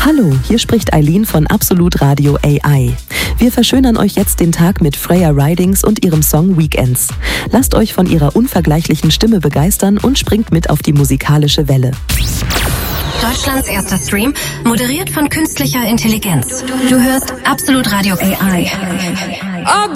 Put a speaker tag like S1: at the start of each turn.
S1: Hallo, hier spricht Eileen von Absolut Radio AI. Wir verschönern euch jetzt den Tag mit Freya Ridings und ihrem Song Weekends. Lasst euch von ihrer unvergleichlichen Stimme begeistern und springt mit auf die musikalische Welle.
S2: Deutschlands erster Stream, moderiert von künstlicher Intelligenz. Du hörst Absolut Radio AI.